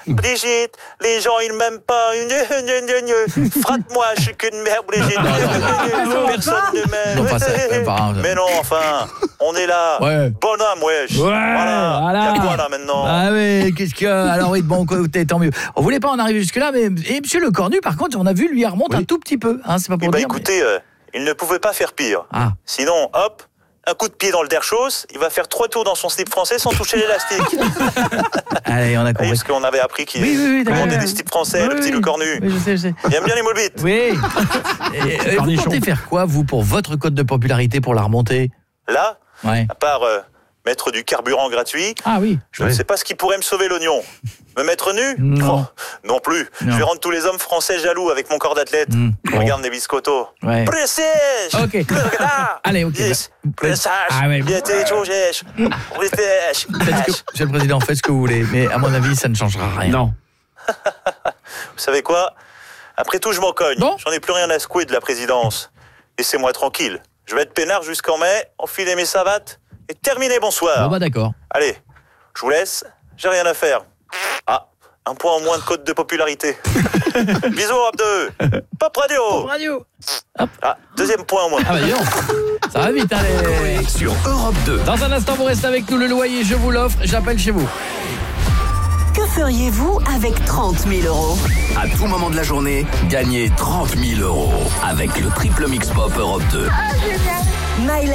Brigitte, les gens ils m'aiment pas. Frappe-moi, je suis qu'une mère, Brigitte. Personne ne m'aime. Non, pas ça, Mais non, enfin, on est là. Ouais. Bonhomme, wesh. Ouais, voilà. Y a quoi là maintenant? Ah oui, qu'est-ce qu'il y a? Alors oui, bon, écoutez, tant mieux. On voulait pas en arriver jusque-là, mais et monsieur Le Cornu, par contre, on a vu lui remonte un tout petit peu. Hein, c'est pas pour dire. Écoutez, il ne pouvait pas faire pire. Ah. Sinon, hop, un coup de pied dans le derchos, il va faire 3 tours dans son slip français sans toucher l'élastique. Allez, on a compris. Parce qu'on avait appris qu'il commandait des slips français, le petit Le Cornu. Oui, je sais. Il aime bien les moules bites. Oui. Et vous comptez faire quoi, vous, pour votre cote de popularité pour la remontée? Là, ouais. À part mettre du carburant gratuit, je ne sais pas ce qui pourrait me sauver l'oignon. Me mettre nu? Non. Non plus. Non. Je vais rendre tous les hommes français jaloux avec mon corps d'athlète. Regarde mes biscottos. Ouais. Pressèche. Ok. Allez, ok. Pressage. Ah ouais. Monsieur le Président, faites ce que vous voulez, mais à mon avis, ça ne changera rien. Non. Vous savez quoi? Après tout, je m'en cogne. Bon. J'en ai plus rien à secouer de la présidence. Laissez-moi tranquille. Je vais être peinard jusqu'en mai, enfiler mes savates et terminer, bonsoir. Bon bah d'accord. Allez, je vous laisse, j'ai rien à faire. Ah, un point en moins de cote de popularité. Bisous, Europe 2. Pop Radio. Pop Radio. Hop. Ah, deuxième point en moins. Ah bah dis donc. Ça va vite, allez. Sur Europe 2. Dans un instant, vous restez avec nous. Le loyer, je vous l'offre. J'appelle chez vous. Que feriez-vous avec 30 000 €? À tout moment de la journée, gagnez 30 000 € avec le triple mix pop Europe 2. Ah, génial.